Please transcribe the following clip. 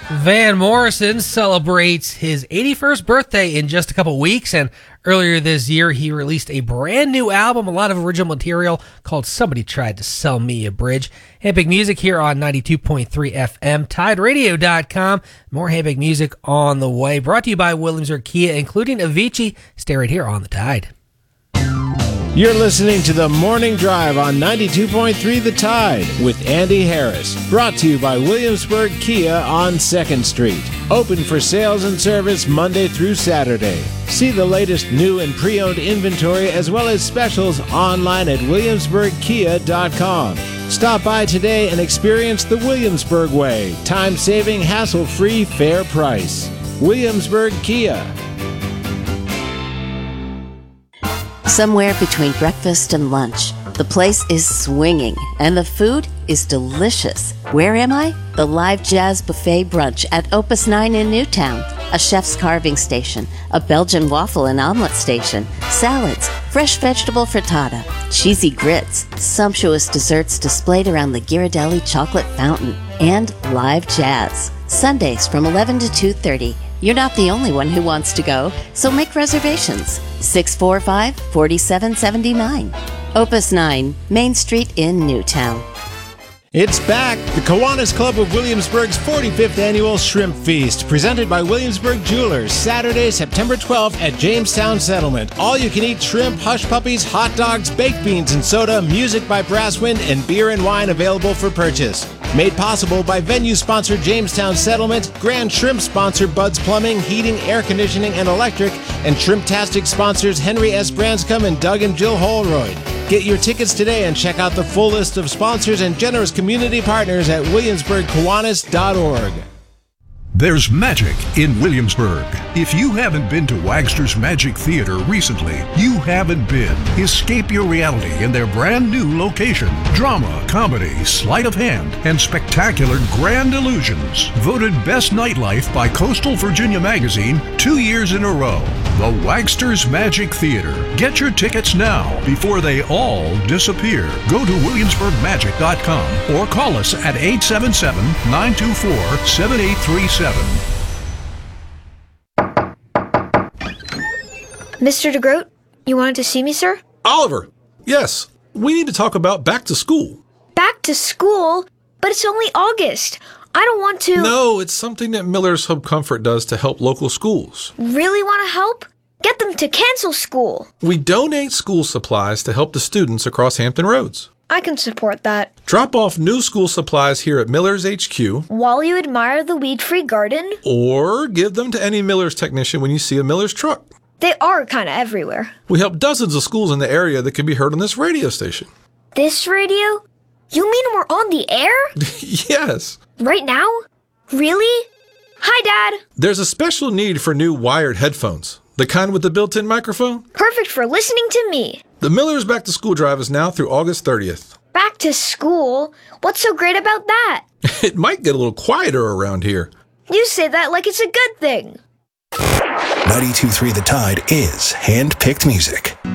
Van Morrison celebrates his 81st birthday in just a couple weeks, and earlier this year he released a brand new album, a lot of original material called Somebody Tried to Sell Me a Bridge. Handpicked Music here on 92.3 FM, TideRadio.com. More handpicked music on the way, brought to you by Williamsburg Kia, including Avicii. Stay right here on The Tide. You're listening to The Morning Drive on 92.3 The Tide with Andy Harris. Brought to you by Williamsburg Kia on 2nd Street. Open for sales and service Monday through Saturday. See the latest new and pre-owned inventory as well as specials online at williamsburgkia.com. Stop by today and experience the Williamsburg way. Time-saving, hassle-free, fair price. Williamsburg Kia. Somewhere between breakfast and lunch, the place is swinging and the food is delicious. Where am I? The Live Jazz Buffet Brunch at Opus 9 in Newtown. A chef's carving station, a Belgian waffle and omelet station, salads, fresh vegetable frittata, cheesy grits, sumptuous desserts displayed around the Ghirardelli chocolate fountain, and live jazz. Sundays from 11 to 2:30. You're not the only one who wants to go, so make reservations. 645-4779. Opus 9, Main Street in Newtown. It's back! The Kiwanis Club of Williamsburg's 45th Annual Shrimp Feast, presented by Williamsburg Jewelers, Saturday, September 12th at Jamestown Settlement. All-you-can-eat shrimp, hush puppies, hot dogs, baked beans and soda, music by Brasswind, and beer and wine available for purchase. Made possible by venue sponsor Jamestown Settlement, Grand Shrimp sponsor Bud's Plumbing, Heating, Air Conditioning, and Electric, and Shrimptastic sponsors Henry S. Branscombe and Doug and Jill Holroyd. Get your tickets today and check out the full list of sponsors and generous community partners at williamsburgkiwanis.org. There's magic in Williamsburg. If you haven't been to Wagster's Magic Theater recently, you haven't been. Escape your reality in their brand new location. Drama, comedy, sleight of hand, and spectacular grand illusions. Voted Best Nightlife by Coastal Virginia Magazine 2 years in a row. The Wagster's Magic Theater. Get your tickets now before they all disappear. Go to williamsburgmagic.com or call us at 877-924-7837. Mr. DeGroat, you wanted to see me, sir? Oliver, yes, we need to talk about back to school. Back to school? But it's only August. I don't want to... No, it's something that Miller's Hub Comfort does to help local schools. Really want to help? Get them to cancel school. We donate school supplies to help the students across Hampton Roads. I can support that. Drop off new school supplies here at Miller's HQ. While you admire the weed-free garden. Or give them to any Miller's technician when you see a Miller's truck. They are kind of everywhere. We help dozens of schools in the area that can be heard on this radio station. This radio? You mean we're on the air? Yes. Right now? Really? Hi, Dad. There's a special need for new wired headphones. The kind with the built-in microphone? Perfect for listening to me. The Miller's Back to School Drive is now through August 30th. Back to school? What's so great about that? It might get a little quieter around here. You say that like it's a good thing. 92.3 The Tide is hand-picked music.